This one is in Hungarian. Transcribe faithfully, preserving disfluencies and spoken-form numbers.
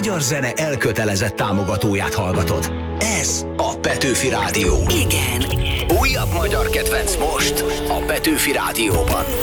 magyar zene elkötelezett támogatóját hallgatod. Ez a Petőfi Rádió. Igen. Újabb magyar kedvenc most a Petőfi Rádióban.